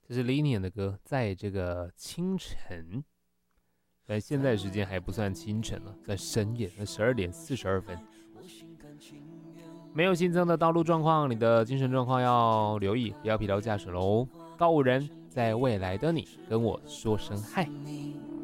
这是 Linian 的歌，在这个清晨，但现在时间还不算清晨了，在深夜，在12点42分。没有新增的道路状况，你的精神状况要留意，不要疲劳驾驶喽。告五人，在未来的你跟我说声嗨。